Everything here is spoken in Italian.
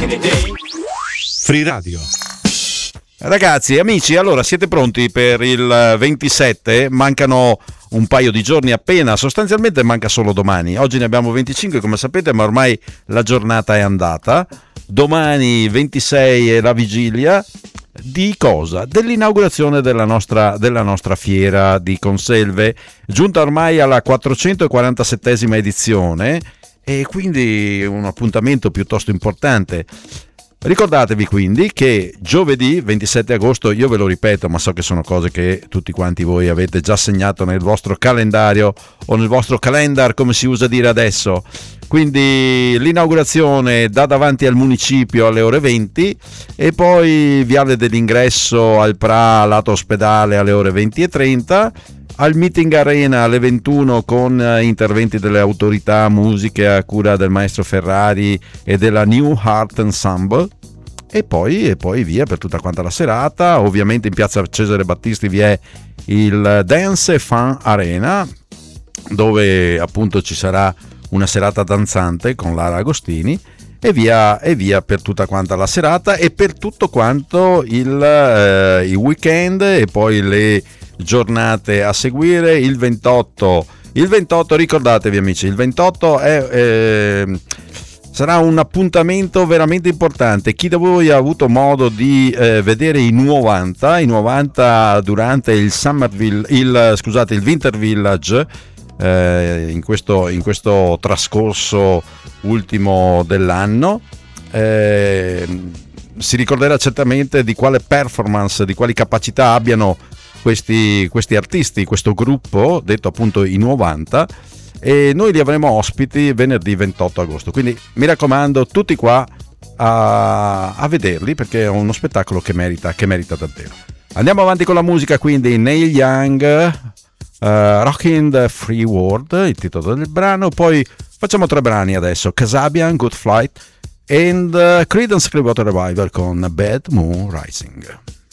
Free Radio. Ragazzi, amici, allora siete pronti per il 27? Mancano un paio di giorni appena, sostanzialmente manca solo domani. Oggi ne abbiamo 25 come sapete, ma ormai la giornata è andata. Domani 26 è la vigilia di cosa? Dell'inaugurazione della nostra fiera di conserve, giunta ormai alla 447esima edizione e quindi un appuntamento piuttosto importante. Ricordatevi quindi che giovedì 27 agosto, io ve lo ripeto, ma so che sono cose che tutti quanti voi avete già segnato nel vostro calendario o nel vostro calendar, come si usa dire adesso. Quindi l'inaugurazione da davanti al municipio alle ore 20 e poi viale dell'ingresso al PRA lato ospedale alle ore 20:30, al Meeting Arena alle 21 con interventi delle autorità, musiche a cura del maestro Ferrari e della New Heart Ensemble e poi via per tutta quanta la serata. Ovviamente in piazza Cesare Battisti vi è il Dance Fan Arena, dove appunto ci sarà una serata danzante con Lara Agostini e via per tutta quanta la serata e per tutto quanto il weekend e poi le giornate a seguire. Il 28 ricordatevi amici, il 28 sarà un appuntamento veramente importante. Chi da voi ha avuto modo di vedere i 90 durante il il Winter Village in questo trascorso ultimo dell'anno, si ricorderà certamente di quale performance, di quali capacità abbiano questi artisti, questo gruppo detto appunto i 90, e noi li avremo ospiti venerdì 28 agosto, quindi mi raccomando tutti qua a vederli perché è uno spettacolo che merita davvero. Andiamo avanti con la musica, quindi Neil Young, Rockin' the Free World, il titolo del brano, poi facciamo 3 brani adesso: Kasabian, Good Flight and Creedence Clearwater Revival con Bad Moon Rising.